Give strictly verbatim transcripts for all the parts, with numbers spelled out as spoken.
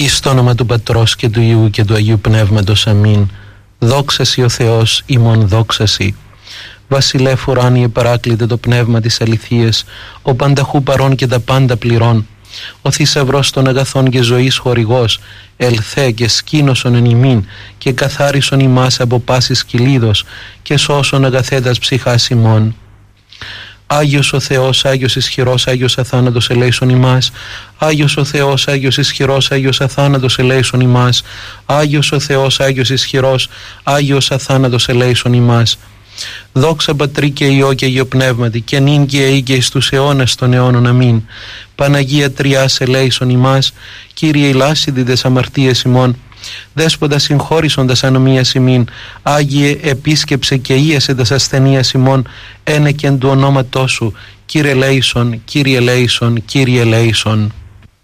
Εις το όνομα του Πατρός και του Υιού και του Αγίου Πνεύματος. Αμήν. Δόξα σοι ο Θεός, ημών δόξα σοι. Βασιλεύ ουράνιε παράκλητε το πνεύμα της αληθείας, ο πανταχού παρών και τα πάντα πληρών. Ο θησαυρός των αγαθών και ζωής χορηγός, ελθέ και σκήνωσον εν ημίν και καθάρισον ημάς από πάσης κυλίδος και σώσον αγαθέτας ψυχάς ημών. Άγιος ο Θεός, Άγιος ισχυρός, Άγιος αθάνατος ελέησον ημάς. Άγιος ο Θεός, Άγιος ισχυρός, Άγιος αθάνατος ελέησον ημάς. Άγιος ο Θεός, Άγιος ισχυρός, Άγιος αθάνατος ελέησον ημάς. Δόξα Πατρί και Υιό και Αγίο Πνεύματι, και νυν και αεί και εις τους αιώνας των αιώνων. Αμήν. Παναγία Τριάς ελέησον ημάς. Κύριε ηλάσιδη τες αμαρτίες ημών, Δέσποτα συγχώρησοντας ανομίας ημίν, Άγιε επίσκεψε και ίεσε τας ασθενείας ημών, ένεκεν του ονόματός σου, Κύριε ελέησον, Κύριε ελέησον, Κύριε ελέησον.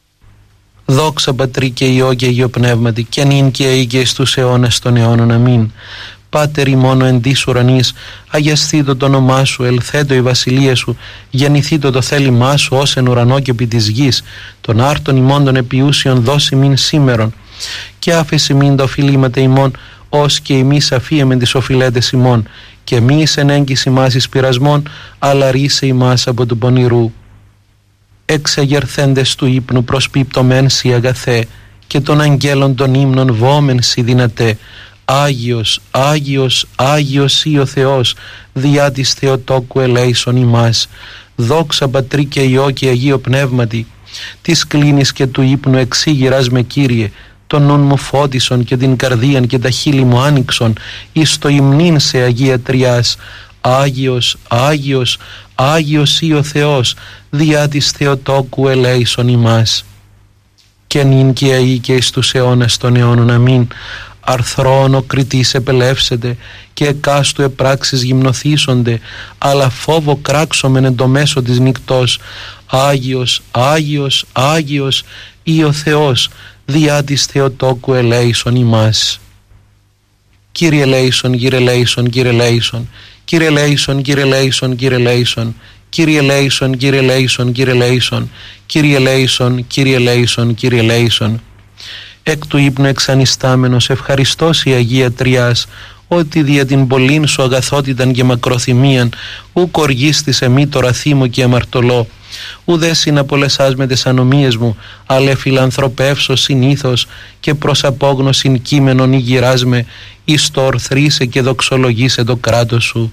Δόξα Πατρί και Υιό και Αγίο Πνεύματι, και νυν και αεί και εις τους αιώνας των αιώνων. Αμήν. Πάτερ ημών εν της ουρανής, αγιασθήτω το όνομά σου, ελθέτω η βασιλεία σου, γεννηθήτω το θέλημά σου ως εν ουρανό και επί της γης, των άρτων ημών των επιούσιων δώσει μην σήμερον, και άφεση μην τα οφειλήματα ημών, ως και εμείς αφίεμεν τις οφειλέτες ημών, και μη εις εν έγκυση μας εις πειρασμών, αλλά ρίσε ημάς από του πονηρού. Εξεγερθέντες του ύπνου προσπίπτωμεν σοι αγαθέ, και των αγγέλων των ύμνων βόμεν σοι δυνατέ. Άγιος, Άγιος, Άγιος ή ο Θεός, διά της Θεοτόκου ελέησον ημάς. Δόξα Πατρί και Υιό και Αγίο Πνεύματι, της κλίνης και του ύπνου εξήγηρας με Κύριε, τον νουν μου φώτισον και την καρδίαν και τα χείλη μου άνοιξον, εις το υμνήν σε Αγία Τριάς. Άγιος, Άγιος, Άγιος ή ο Θεός, διά της Θεοτόκου ελέησον ημάς. Και νυν και αεί και εις τους αιώνας των αιώνων. Αμήν. Αρθρόν ο κριτής επελεύσεται, και εκάστου επράξεις γυμνοθήσονται, αλλά φόβο κράξομεν εν το μέσο της νυκτός. Άγιος, Άγιος, Άγιος ή ο Θεός, διά της Θεοτόκου ελέησον ημάς. Κύριε ελέησον, Κύριε ελέησον, Κύριε ελέησον, Κύριε ελέησον, Κύριε ελέησον, Κύριε ελέησον, Κύριε ελέησον, Κύριε ελέησον, Κύριε ελέησον, Κύριε ελέησον, Κύριε ελέησον, Κύριε ελέησον. Εκ του ύπνου εξανιστάμενος ευχαριστώς η Αγία Τριάς, ότι δια την πολλήν σου αγαθότηταν και μακροθυμίαν ουκ οργίστης εμεί το ραθήμο και αμαρτωλό, ουδέ συναπολεσάς με τες ανομίες μου, αλλά φιλανθρωπεύσω συνήθως και προς απόγνωσιν κείμενον ηγυράς με, εις το ορθρήσε και δοξολογήσε το κράτος σου.